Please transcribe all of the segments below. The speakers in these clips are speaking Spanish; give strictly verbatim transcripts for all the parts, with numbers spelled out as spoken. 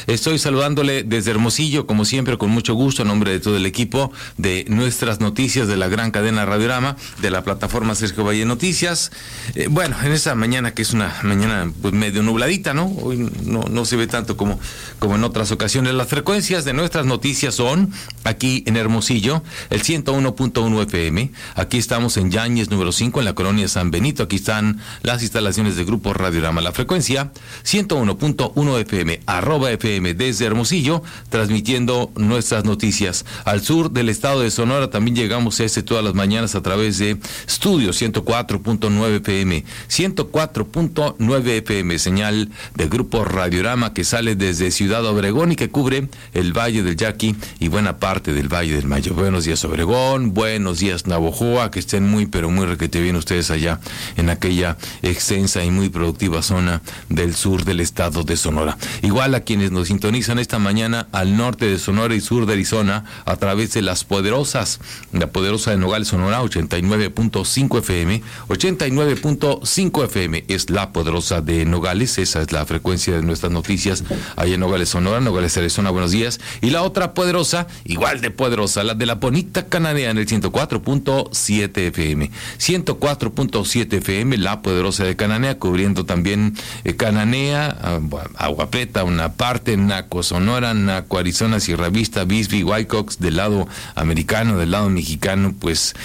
Estoy saludándole desde Hermosillo, como siempre, con mucho gusto, en nombre de todo el equipo de Nuestras Noticias de la gran cadena Radiorama, de la plataforma Sergio Valle Noticias. Eh, bueno, en esta mañana, que es una mañana pues medio nubladita, ¿no? Hoy no, no se ve tanto como, como en otras ocasiones. Las frecuencias de Nuestras Noticias son, aquí en Hermosillo, el ciento uno punto uno F M. Aquí estamos en Yáñez número cinco, en la colonia San Benito. Aquí están las instalaciones del Grupo Radiorama. La frecuencia ciento uno punto uno F M, arroba F M desde Hermosillo, transmitiendo nuestras noticias. Al sur del estado de Sonora también llegamos a este todas las mañanas a través de Estudio ciento cuatro punto nueve F M, ciento cuatro punto nueve F M, señal del Grupo Radiorama que sale desde Ciudad Obregón y que cubre el Valle del Yaqui y buena parte del Valle del Mayo. Buenos días Obregón, buenos días Navojoa, que estén muy pero muy requete bien ustedes allá en aquella extensa y muy productiva zona del sur del estado de Sonora. Igual a quienes nos sintonizan esta mañana al norte de Sonora y sur de Arizona a través de las poderosas, la poderosa de Nogales, Sonora, ochenta y nueve punto cinco F M, ochenta y nueve punto cinco F M es la poderosa de Nogales, esa es la frecuencia de nuestras noticias, allá en Nogales, Sonora, Nogales, Arizona, buenos días. Y la otra poderosa, igual de poderosa, la de la bonita Cananea en el ciento cuatro punto siete F M, ciento cuatro punto siete F M, la poderosa de Cananea, cubriendo también eh, Cananea, Agua Prieta, una parte, Naco, Sonora, Naco, Arizona, Sierra Vista, Bisbee, Whitecox, del lado americano, del lado mexicano, pues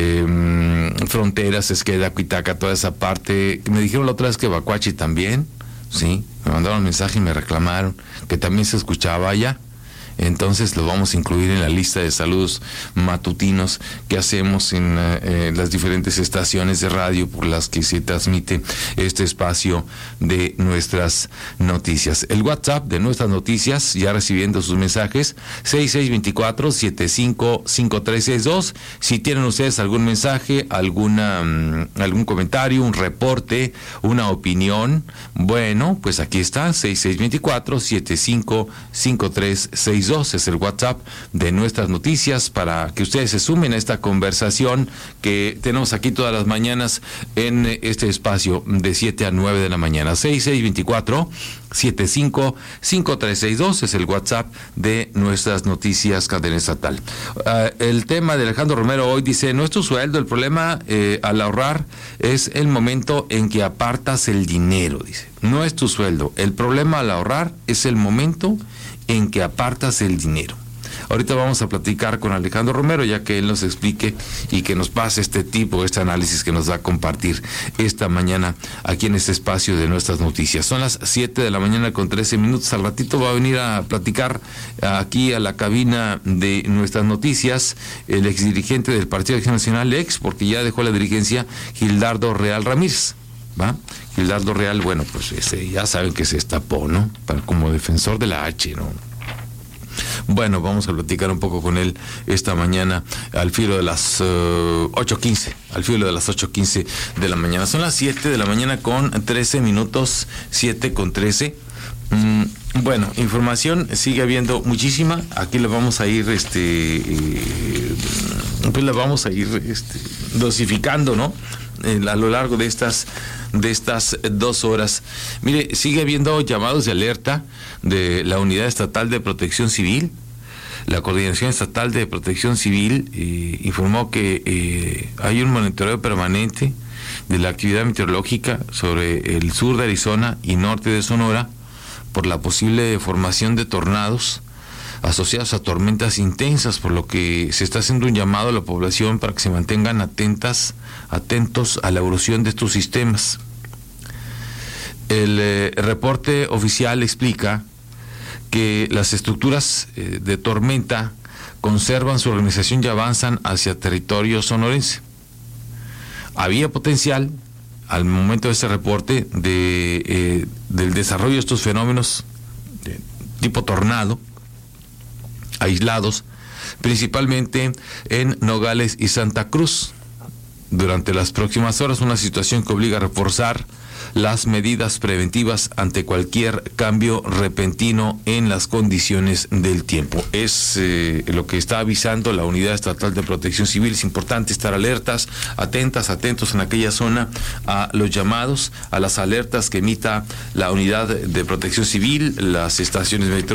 eh, Fronteras, Esqueda, Cuitaca, toda esa parte. Me dijeron la otra vez que Bacuachi también, sí, me mandaron un mensaje y me reclamaron que también se escuchaba allá. Entonces lo vamos a incluir en la lista de saludos matutinos que hacemos en eh, las diferentes estaciones de radio por las que se transmite este espacio de nuestras noticias. El WhatsApp de Nuestras Noticias, ya recibiendo sus mensajes, seis seis dos cuatro, siete cinco cinco tres seis dos. Si tienen ustedes algún mensaje, alguna um, algún comentario, un reporte, una opinión, bueno, pues aquí está, seis seis dos cuatro, siete cinco cinco tres seis dos es el WhatsApp de Nuestras Noticias para que ustedes se sumen a esta conversación que tenemos aquí todas las mañanas en este espacio de siete a nueve de la mañana. seis seis dos cuatro, siete cinco cinco tres seis dos es el WhatsApp de Nuestras Noticias cadena estatal. Uh, el tema de Alejandro Romero hoy dice: no es tu sueldo, el problema eh, al ahorrar es el momento en que apartas el dinero, dice. No es tu sueldo, el problema al ahorrar es el momento en que apartas el dinero. Ahorita vamos a platicar con Alejandro Romero, ya que él nos explique y que nos pase este tipo, este análisis que nos va a compartir esta mañana aquí en este espacio de Nuestras Noticias. Son las siete de la mañana con trece minutos. Al ratito va a venir a platicar aquí a la cabina de Nuestras Noticias el exdirigente del Partido Acción Nacional, ex, porque ya dejó la dirigencia, Gildardo Real Ramírez. ¿Va? Gildardo Real, bueno, pues ese, ya saben que se destapó, ¿no? Para, como defensor de la H, ¿no? Bueno, vamos a platicar un poco con él esta mañana al filo de las uh, ocho quince, al filo de las ocho quince de la mañana. Son las siete de la mañana con trece minutos, siete con trece. Mm, bueno, información sigue habiendo muchísima. Aquí le vamos a ir, este, eh, pues la vamos a ir este, dosificando, ¿no? Eh, a lo largo de estas de estas dos horas. Mire, sigue habiendo llamados de alerta de la Unidad Estatal de Protección Civil. La Coordinación Estatal de Protección Civil eh, informó que eh, hay un monitoreo permanente de la actividad meteorológica sobre el sur de Arizona y norte de Sonora por la posible formación de tornados asociados a tormentas intensas, por lo que se está haciendo un llamado a la población para que se mantengan atentas, atentos a la evolución de estos sistemas. El eh, reporte oficial explica que las estructuras eh, de tormenta conservan su organización y avanzan hacia territorio sonorense. Había potencial, al momento de ese reporte, de eh, del desarrollo de estos fenómenos de tipo tornado, aislados, principalmente en Nogales y Santa Cruz. Durante las próximas horas, una situación que obliga a reforzar las medidas preventivas ante cualquier cambio repentino en las condiciones del tiempo. Es eh, lo que está avisando la Unidad Estatal de Protección Civil. Es importante estar alertas, atentas, atentos en aquella zona a los llamados, a las alertas que emita la Unidad de Protección Civil, las estaciones meteorológicas